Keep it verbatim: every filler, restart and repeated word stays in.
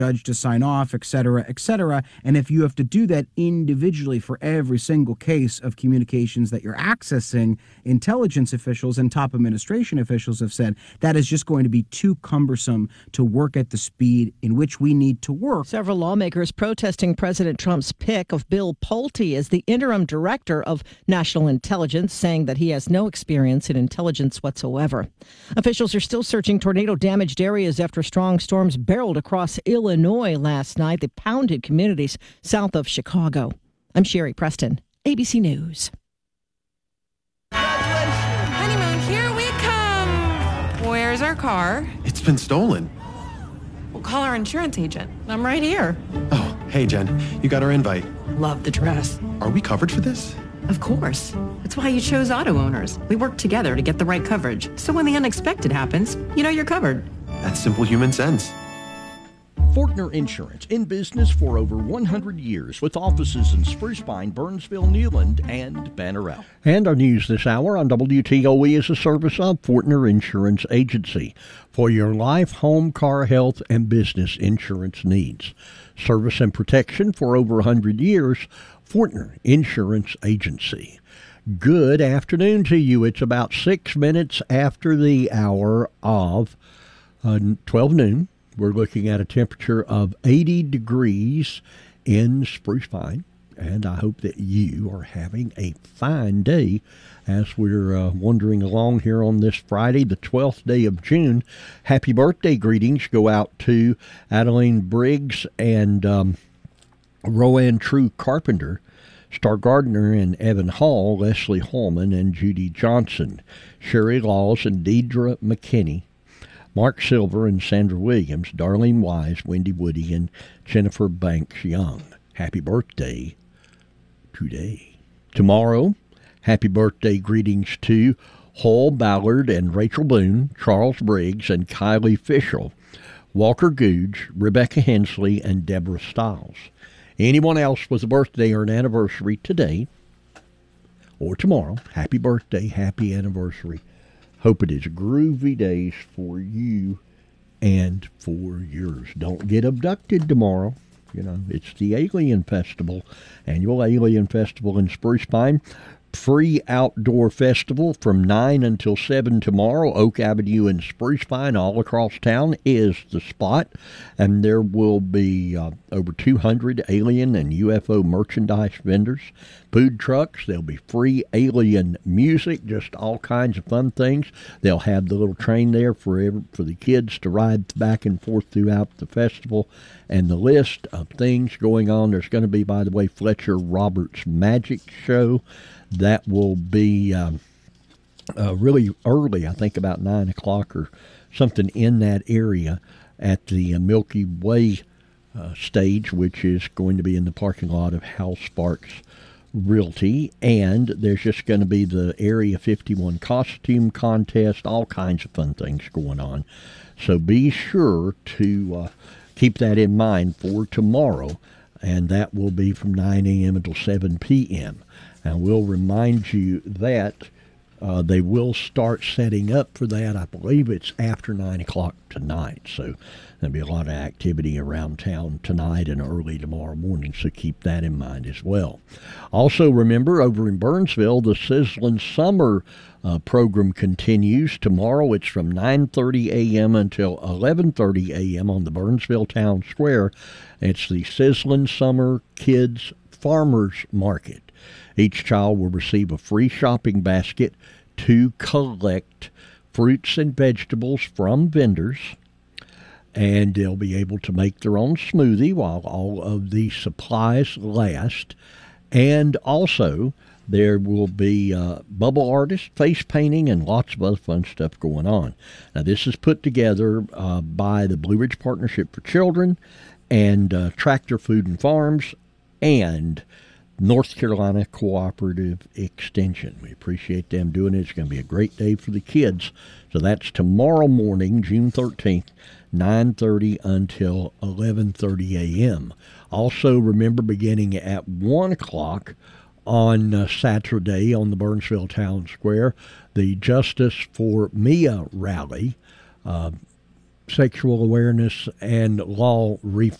judge to sign off, et cetera, et cetera. And if you have to do that individually for every single case of communications that you're accessing, intelligence officials and top administration officials have said that is just going to be too cumbersome to work at the speed in which we need to work. Several lawmakers protesting President Trump's pick of Bill Pulte as the interim director of national intelligence, saying that he has no experience in intelligence whatsoever. Officials are still searching tornado-damaged areas after strong storms barreled across Illinois last night. They pounded communities south of Chicago. I'm Sherry Preston, A B C News. Honeymoon, here we come. Where's our car? It's been stolen. We'll call our insurance agent. I'm right here. Oh, hey, Jen. You got our invite. Love the dress. Are we covered for this? Of course. That's why you chose Auto Owners. We work together to get the right coverage. So when the unexpected happens, you know you're covered. That's simple human sense. Fortner Insurance, in business for over one hundred years, with offices in Spruce Pine, Burnsville, Newland, and Banner Elk. And our news this hour on W T O E is a service of Fortner Insurance Agency for your life, home, car, health, and business insurance needs. Service and protection for over one hundred years, Fortner Insurance Agency. Good afternoon to you. It's about six minutes after the hour of uh, twelve noon. We're looking at a temperature of eighty degrees in Spruce Pine, and I hope that you are having a fine day as we're uh, wandering along here on this Friday, the twelfth day of June. Happy birthday greetings go out to Adeline Briggs and um, Roanne True Carpenter, Star Gardner and Evan Hall, Leslie Holman and Judy Johnson, Sherry Laws and Deidre McKinney, Mark Silver and Sandra Williams, Darlene Wise, Wendy Woody, and Jennifer Banks Young. Happy birthday today. Tomorrow, happy birthday greetings to Hull Ballard and Rachel Boone, Charles Briggs and Kylie Fischel, Walker Googe, Rebecca Hensley, and Deborah Stiles. Anyone else with a birthday or an anniversary today or tomorrow, happy birthday, happy anniversary. Hope it is groovy days for you and for yours. Don't get abducted tomorrow. You know, it's the Alien Festival, annual Alien Festival in Spruce Pine. Free outdoor festival from nine until seven tomorrow. Oak Avenue and Spruce Pine all across town is the spot. And there will be uh, over two hundred alien and U F O merchandise vendors, food trucks. There'll be free alien music, just all kinds of fun things. They'll have the little train there for, every, for the kids to ride back and forth throughout the festival. And the list of things going on, there's going to be, by the way, Fletcher Roberts' Magic Show. That will be um, uh, really early, I think about nine o'clock or something in that area at the uh, Milky Way uh, stage, which is going to be in the parking lot of Hal Sparks Realty. And there's just going to be the Area fifty-one costume contest, all kinds of fun things going on. So be sure to uh, keep that in mind for tomorrow, and that will be from nine a.m. until seven p.m. And we'll remind you that uh, they will start setting up for that. I believe it's after nine o'clock tonight. So there'll be a lot of activity around town tonight and early tomorrow morning. So keep that in mind as well. Also remember, over in Burnsville, the Sizzlin' Summer uh, program continues. Tomorrow it's from nine thirty a.m. until eleven thirty a.m. on the Burnsville Town Square. It's the Sizzlin' Summer Kids Farmers Market. Each child will receive a free shopping basket to collect fruits and vegetables from vendors, and they'll be able to make their own smoothie while all of the supplies last. And also, there will be uh, bubble artists, face painting, and lots of other fun stuff going on. Now, this is put together uh, by the Blue Ridge Partnership for Children and uh, Tractor Food and Farms and North Carolina Cooperative Extension. We appreciate them doing it. It's going to be a great day for the kids. So that's tomorrow morning, June thirteenth, nine thirty until eleven thirty a.m. Also, remember, beginning at one o'clock on uh, Saturday on the Burnsville Town Square, the Justice for Mia rally. Uh, sexual awareness and law reform.